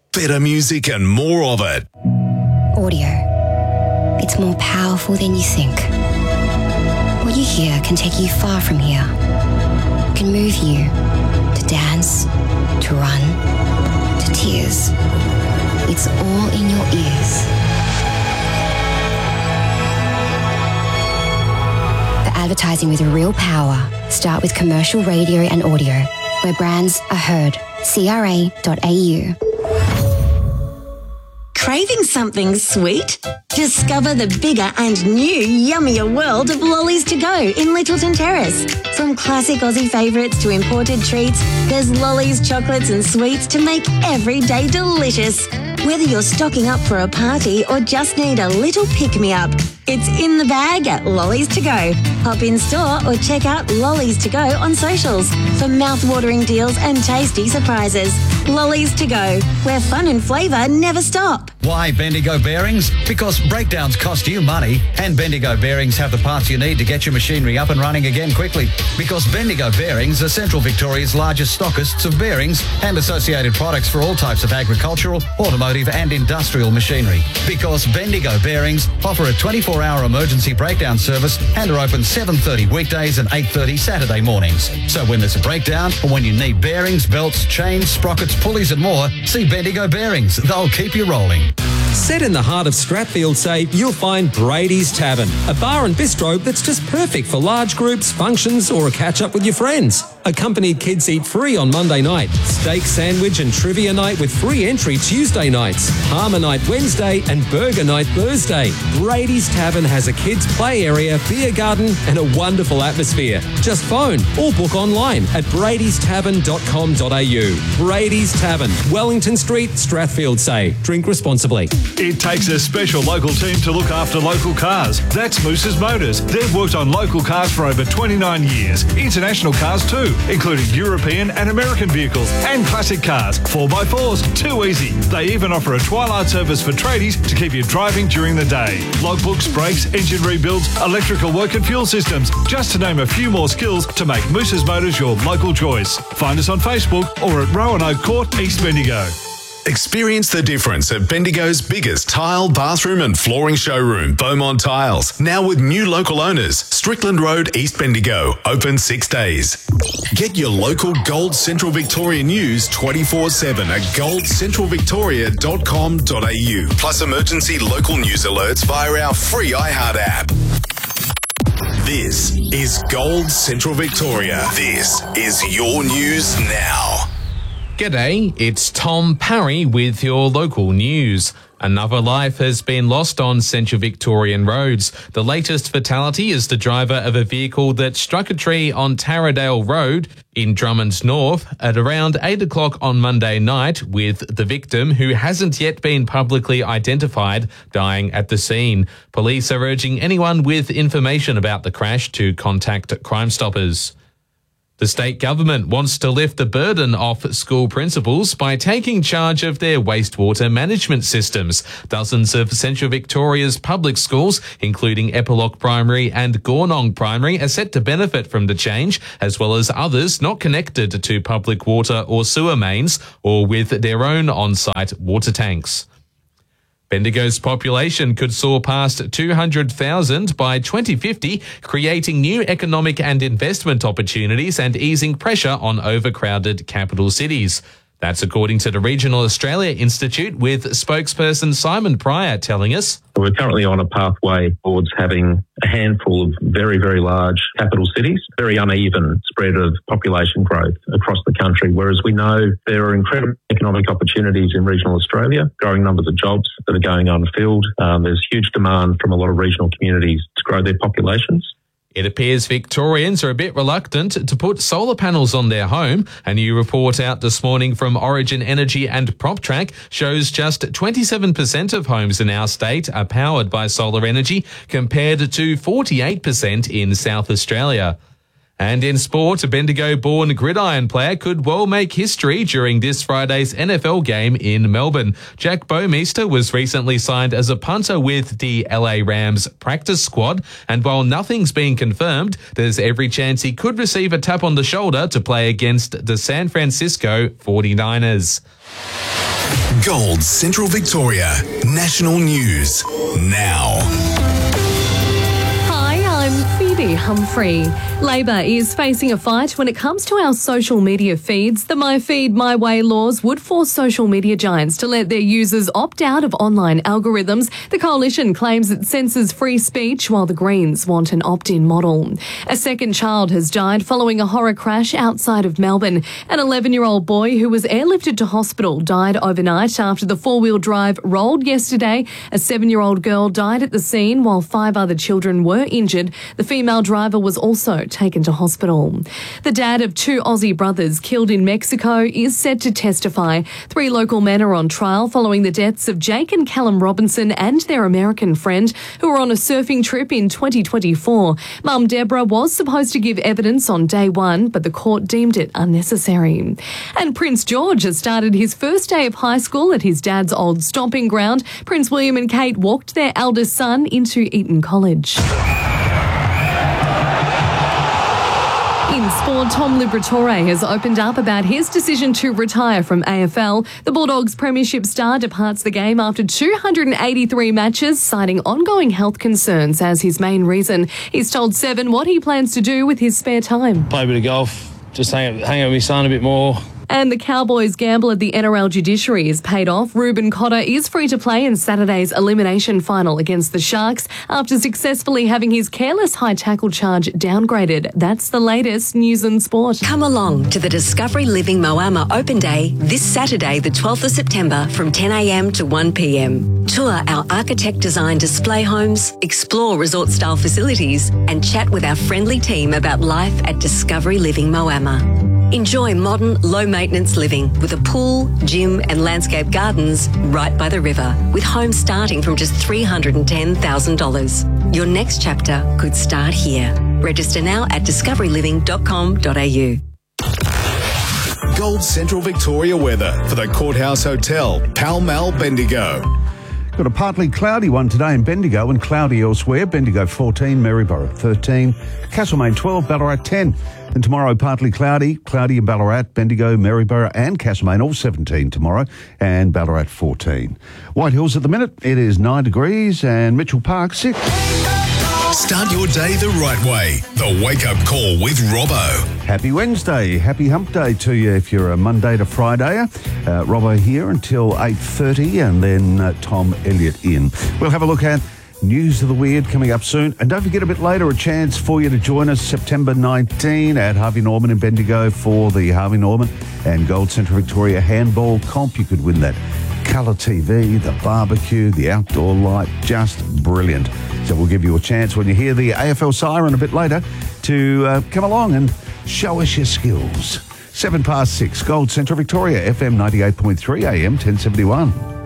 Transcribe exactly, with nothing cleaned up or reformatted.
better music and more of it. Audio. It's more powerful than you think. What you hear can take you far from here. It can move you to dance, to run, to tears. It's all in your ears. For advertising with real power, start with commercial radio and audio, where brands are heard. C R A dot A U. Craving something sweet? Discover the bigger and new yummier world of Lollies to Go in Littleton Terrace. From classic Aussie favourites to imported treats, there's Lollies chocolates and sweets to make every day delicious. Whether you're stocking up for a party or just need a little pick-me-up, it's in the bag at Lollies to Go. Hop in store or check out Lollies to Go on socials for mouth-watering deals and tasty surprises. Lollies to Go, where fun and flavour never stop. Why Bendigo Bearings? Because breakdowns cost you money, and Bendigo Bearings have the parts you need to get your machinery up and running again quickly. Because Bendigo Bearings are Central Victoria's largest stockists of bearings and associated products for all types of agricultural, automotive and industrial machinery. Because Bendigo Bearings offer a twenty-four hour emergency breakdown service and are open seven thirty weekdays and eight thirty Saturday mornings. So when there's a breakdown or when you need bearings, belts, chains, sprockets, pulleys and more, see Bendigo Bearings. They'll keep you rolling. Set in the heart of Stratfield, say, you'll find Brady's Tavern, a bar and bistro that's just perfect for large groups, functions or a catch-up with your friends. Accompanied kids eat free on Monday night, steak sandwich and trivia night with free entry Tuesday nights, Palmer night Wednesday and burger night Thursday. Brady's Tavern has a kids' play area, beer garden and a wonderful atmosphere. Just phone or book online at bradys tavern dot com dot a u. Brady's Tavern, Wellington Street, Stratfield, say. Drink responsibly. It takes a special local team to look after local cars. That's Moose's Motors. They've worked on local cars for over twenty-nine years. International cars too, including European and American vehicles and classic cars. four by fours, too easy. They even offer a twilight service for tradies to keep you driving during the day. Logbooks, brakes, engine rebuilds, electrical work and fuel systems, just to name a few more skills to make Moose's Motors your local choice. Find us on Facebook or at Roanoke Court, East Bendigo. Experience the difference at Bendigo's biggest tile, bathroom and flooring showroom, Beaumont Tiles. Now with new local owners, Strickland Road, East Bendigo, open six days. Get your local Gold Central Victoria news twenty-four seven at gold central victoria dot com dot a u. Plus emergency local news alerts via our free iHeart app. This is Gold Central Victoria. This is your news now. G'day, it's Tom Parry with your local news. Another life has been lost on Central Victorian roads. The latest fatality is the driver of a vehicle that struck a tree on Taradale Road in Drummond's North at around eight o'clock on Monday night, with the victim, who hasn't yet been publicly identified, dying at the scene. Police are urging anyone with information about the crash to contact Crime Stoppers. The state government wants to lift the burden off school principals by taking charge of their wastewater management systems. Dozens of Central Victoria's public schools, including Epilogue Primary and Gornong Primary, are set to benefit from the change, as well as others not connected to public water or sewer mains or with their own on-site water tanks. Bendigo's population could soar past two hundred thousand by twenty fifty, creating new economic and investment opportunities and easing pressure on overcrowded capital cities. That's according to the Regional Australia Institute, with spokesperson Simon Pryor telling us. We're currently on a pathway towards having a handful of very, very large capital cities, very uneven spread of population growth across the country, whereas we know there are incredible economic opportunities in regional Australia, growing numbers of jobs that are going unfilled. Um, there's huge demand from a lot of regional communities to grow their populations. It appears Victorians are a bit reluctant to put solar panels on their home. A new report out this morning from Origin Energy and PropTrack shows just twenty-seven percent of homes in our state are powered by solar energy, compared to forty-eight percent in South Australia. And in sport, a Bendigo-born gridiron player could well make history during this Friday's N F L game in Melbourne. Jack Bowmeister was recently signed as a punter with the L A Rams practice squad, and while nothing's been confirmed, there's every chance he could receive a tap on the shoulder to play against the San Francisco forty-niners. Gold Central Victoria. National News. Now. Hi, I'm Phoebe Humphrey. Labor is facing a fight when it comes to our social media feeds. The My Feed, My Way laws would force social media giants to let their users opt out of online algorithms. The coalition claims it censors free speech, while the Greens want an opt-in model. A second child has died following a horror crash outside of Melbourne. An eleven-year-old boy who was airlifted to hospital died overnight after the four-wheel drive rolled yesterday. A seven-year-old girl died at the scene, while five other children were injured. The female driver was also taken to hospital. The dad of two Aussie brothers killed in Mexico is set to testify. Three local men are on trial following the deaths of Jake and Callum Robinson and their American friend, who were on a surfing trip in twenty twenty-four. Mum Deborah was supposed to give evidence on day one, but the court deemed it unnecessary. And Prince George has started his first day of high school at his dad's old stomping ground. Prince William and Kate walked their eldest son into Eton College. In sport, Tom Liberatore has opened up about his decision to retire from A F L. The Bulldogs premiership star departs the game after two hundred eighty-three matches, citing ongoing health concerns as his main reason. He's told Seven what he plans to do with his spare time. Play a bit of golf, just hang out, hang out with my son a bit more. And the Cowboys' gamble at the N R L judiciary is paid off. Ruben Cotter is free to play in Saturday's elimination final against the Sharks after successfully having his careless high tackle charge downgraded. That's the latest news and sport. Come along to the Discovery Living Moama Open Day this Saturday, the twelfth of September from ten a m to one p m. Tour our architect-designed display homes, explore resort-style facilities and chat with our friendly team about life at Discovery Living Moama. Enjoy modern, low-maintenance living with a pool, gym and landscape gardens right by the river, with homes starting from just three hundred ten thousand dollars. Your next chapter could start here. Register now at discovery living dot com dot a u. Gold Central Victoria weather for the Courthouse Hotel, Pall Mall, Bendigo. Got a partly cloudy one today in Bendigo and cloudy elsewhere. Bendigo fourteen, Maryborough thirteen, Castlemaine twelve, Ballarat ten. And tomorrow, partly cloudy, cloudy in Ballarat, Bendigo, Maryborough and Castlemaine, all seventeen tomorrow, and Ballarat fourteen. White Hills at the minute, it is nine degrees, and Mitchell Park six. Start your day the right way. The Wake Up Call with Robbo. Happy Wednesday, happy hump day to you if you're a Monday to Friday. Uh, Robbo here until eight thirty, and then uh, Tom Elliott in. We'll have a look at News of the Weird coming up soon. And don't forget, a bit later, a chance for you to join us September nineteenth at Harvey Norman in Bendigo for the Harvey Norman and Gold Central Victoria Handball Comp. You could win that colour T V, the barbecue, the outdoor light, just brilliant. So we'll give you a chance when you hear the A F L siren a bit later to uh, come along and show us your skills. Seven past six, Gold Central Victoria, F M ninety-eight point three, A M ten seventy-one.